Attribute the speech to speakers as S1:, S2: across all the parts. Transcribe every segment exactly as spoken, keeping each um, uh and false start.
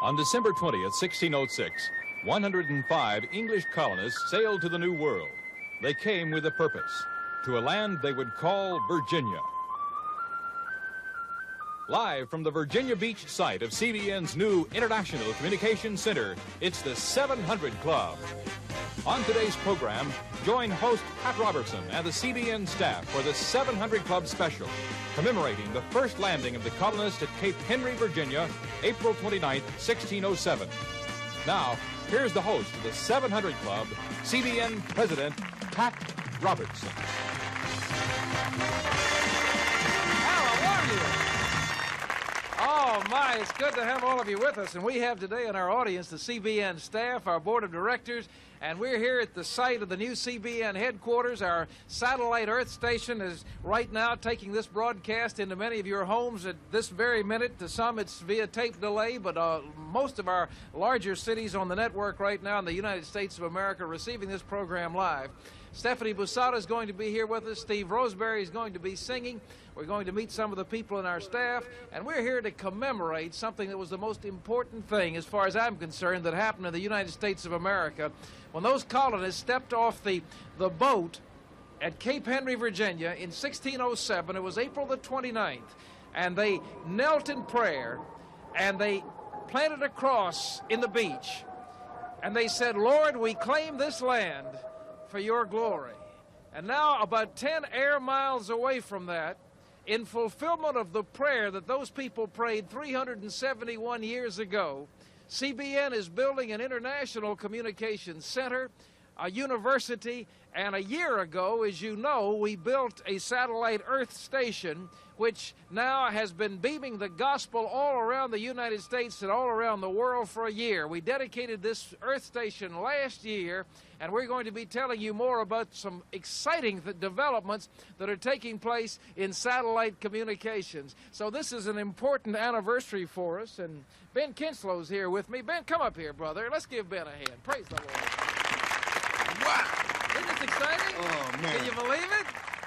S1: On December twentieth, sixteen oh six, one hundred five English colonists sailed to the New World. They came with a purpose, to a land they would call Virginia. Live from the Virginia Beach site of C B N's new International Communications Center, it's the seven hundred Club. On today's program, join host Pat Robertson and the C B N staff for the seven hundred Club special, commemorating the first landing of the colonists at Cape Henry, Virginia, April twenty-ninth, sixteen oh seven. Now, here's the host of the seven hundred Club, C B N President Pat Robertson.
S2: How are you? Oh, my, it's good to have all of you with us. And we have today in our audience the C B N staff, our board of directors, and we're here at the site of the new C B N headquarters. Our satellite Earth station is right now taking this broadcast into many of your homes at this very minute. To some, it's via tape delay, but uh, most of our larger cities on the network right now in the United States of America are receiving this program live. Stephanie Busada is going to be here with us. Steve Roseberry is going to be singing. We're going to meet some of the people in our staff, and we're here to commemorate something that was the most important thing, as far as I'm concerned, that happened in the United States of America. When those colonists stepped off the, the boat at Cape Henry, Virginia in sixteen oh seven, it was April the twenty-ninth, and they knelt in prayer, and they planted a cross in the beach, and they said, "Lord, we claim this land for your glory." And now, about ten air miles away from that, in fulfillment of the prayer that those people prayed three hundred seventy-one years ago, C B N is building an international communications center, a university, and a year ago, as you know, we built a satellite Earth station, which now has been beaming the gospel all around the United States and all around the world for a year. We dedicated this Earth station last year, and we're going to be telling you more about some exciting th- developments that are taking place in satellite communications. So this is an important anniversary for us, and Ben Kinslow's here with me. Ben, come up here, brother. Let's give Ben a hand. Praise the Lord.
S3: Wow!
S2: Isn't this exciting?
S3: Oh, man.
S2: Can you believe it?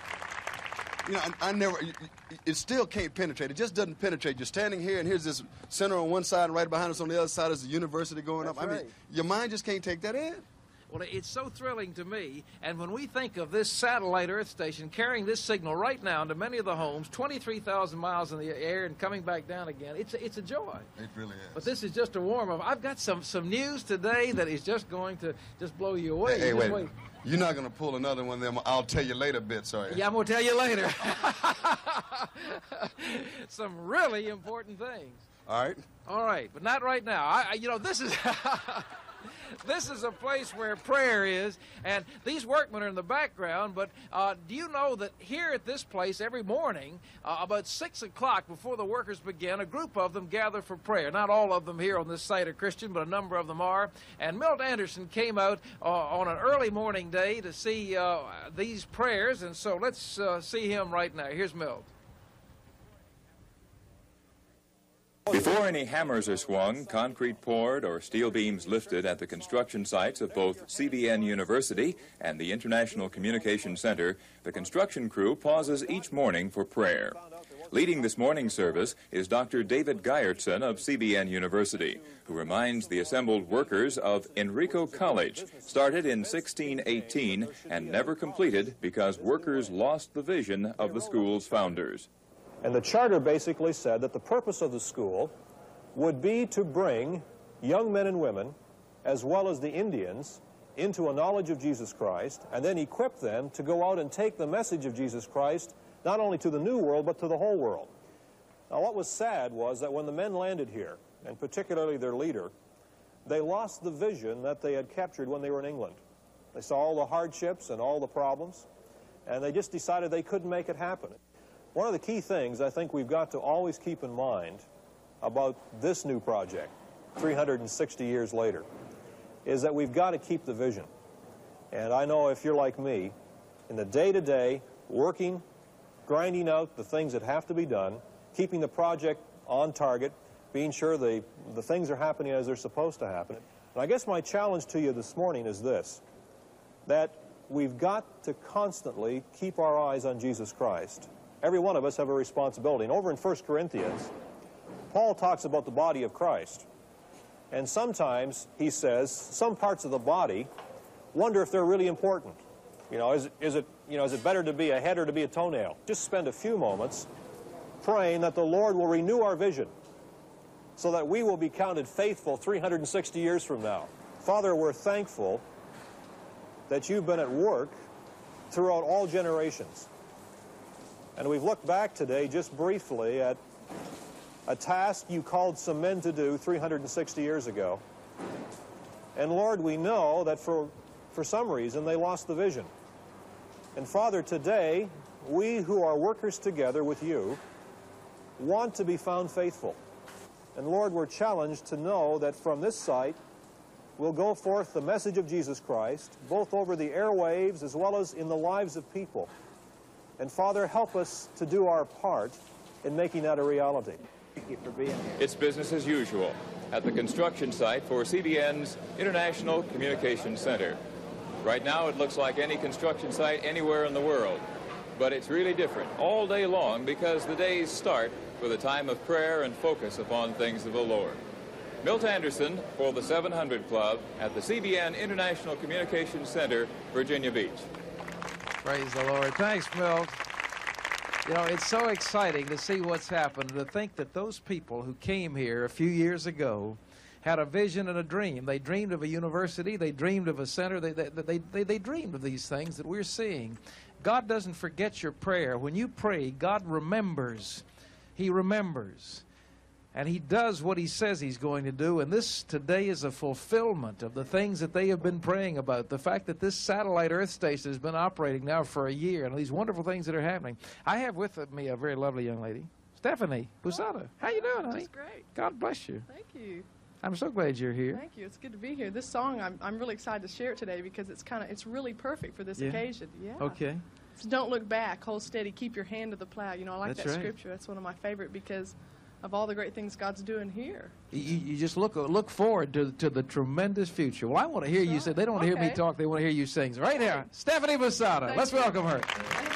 S3: You know, I, I never, it still can't penetrate. It just doesn't penetrate. You're standing here, and here's this center on one side, and right behind us on the other side is the university going
S2: That's
S3: up. I
S2: right.
S3: mean, your mind just can't take that in.
S2: Well, it's so thrilling to me, and when we think of this satellite Earth station carrying this signal right now into many of the homes, twenty-three thousand miles in the air and coming back down again, it's, it's a joy.
S3: It really is.
S2: But this is just a warm-up. I've got some, some news today that is just going to just blow you away.
S3: Hey, hey
S2: You
S3: wait.
S2: just wait.
S3: You're not going to pull another one of them. I'll tell you later bits, are you?
S2: Yeah, I'm going to tell you later. Some really important things.
S3: All right.
S2: All right, but not right now. I, I you know, this is this is a place where prayer is, and these workmen are in the background. But uh, do you know that here at this place every morning, uh, about six o'clock before the workers begin, a group of them gather for prayer. Not all of them here on this site are Christian, but a number of them are. And Milt Anderson came out uh, on an early morning day to see uh, these prayers, and so let's uh, see him right now. Here's Milt.
S4: Before any hammers are swung, concrete poured, or steel beams lifted at the construction sites of both C B N University and the International Communications Center, the construction crew pauses each morning for prayer. Leading this morning service is Doctor David Gyertsen of C B N University, who reminds the assembled workers of Enrico College, started in sixteen eighteen and never completed because workers lost the vision of the school's founders.
S5: And the charter basically said that the purpose of the school would be to bring young men and women, as well as the Indians, into a knowledge of Jesus Christ, and then equip them to go out and take the message of Jesus Christ not only to the New World, but to the whole world. Now, what was sad was that when the men landed here, and particularly their leader, they lost the vision that they had captured when they were in England. They saw all the hardships and all the problems, and they just decided they couldn't make it happen. One of the key things I think we've got to always keep in mind about this new project, three hundred sixty years later, is that we've got to keep the vision. And I know if you're like me, in the day-to-day, working, grinding out the things that have to be done, keeping the project on target, being sure the, the things are happening as they're supposed to happen. And I guess my challenge to you this morning is this, that we've got to constantly keep our eyes on Jesus Christ. Every one of us have a responsibility. And over in First Corinthians, Paul talks about the body of Christ. And sometimes, he says, some parts of the body wonder if they're really important. You know, is, is, it, you know, is it better to be a head or to be a toenail? Just spend a few moments praying that the Lord will renew our vision so that we will be counted faithful three hundred sixty years from now. Father, we're thankful that you've been at work throughout all generations. And we've looked back today just briefly at a task you called some men to do three hundred sixty years ago. And Lord, we know that for, for some reason they lost the vision. And Father, today, we who are workers together with you want to be found faithful. And Lord, we're challenged to know that from this site will go forth the message of Jesus Christ, both over the airwaves as well as in the lives of people. And Father, help us to do our part in making that a reality.
S2: Thank you for being here.
S4: It's business as usual at the construction site for C B N's International Communications Center. Right now it looks like any construction site anywhere in the world, but it's really different all day long because the days start with a time of prayer and focus upon things of the Lord. Milt Anderson for the seven hundred Club at the C B N International Communications Center, Virginia Beach.
S2: Praise the Lord. Thanks, Milt. You know, it's so exciting to see what's happened, to think that those people who came here a few years ago had a vision and a dream. They dreamed of a university. They dreamed of a center. They, they, they, they, they dreamed of these things that we're seeing. God doesn't forget your prayer. When you pray, God remembers. He remembers. And he does what he says he's going to do. And this today is a fulfillment of the things that they have been praying about. The fact that this satellite Earth station has been operating now for a year, and these wonderful things that are happening. I have with me a very lovely young lady, Stephanie Busada. How you doing, honey?
S6: That's great.
S2: God bless you.
S6: Thank you.
S2: I'm so glad you're here.
S6: Thank you. It's good to be here. This song, I'm, I'm really excited to share it today because it's kind of, it's really perfect for this
S2: Yeah.
S6: occasion. Yeah.
S2: Okay.
S6: So don't look back. Hold steady. Keep your hand to the plow. You know, I like
S2: That's
S6: that
S2: right.
S6: scripture. That's one of my favorite because of all the great things God's doing here.
S2: You, you just look look forward to, to the tremendous future. Well, I want to hear
S6: That's
S2: you
S6: right.
S2: say, they don't want to hear me
S6: Okay.
S2: talk, they want to hear you sing. So right here, Stephanie Busada.
S6: Thank
S2: Let's
S6: you.
S2: welcome her.
S6: Thank